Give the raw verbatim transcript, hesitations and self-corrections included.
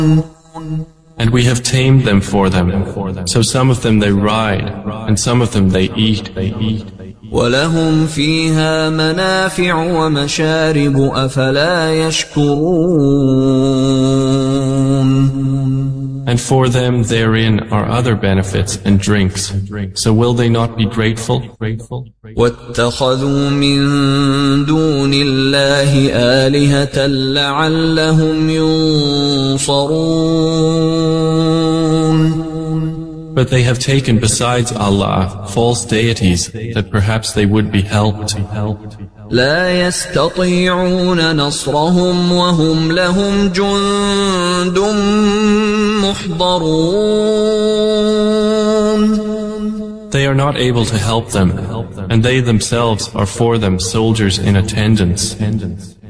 And we have tamed them for them. So some of them they ride, and some of them they eat. وَلَهُمْ فِيهَا مَنَافِعُ وَمَشَارِبُ أَفَلَا يَشْكُرُونَ And for them therein are other benefits and drinks. So will they not be grateful? وَاتَّخَذُوا مِن دُونِ اللَّهِ آلِهَةً لَعَلَّهُمْ يُنصَرُونَ But they have taken besides Allah false deities that perhaps they would be helped. لا يستطيعون نصرهم وهم لهم جند محضرون They are not able to help them, and they themselves are for them soldiers in attendance.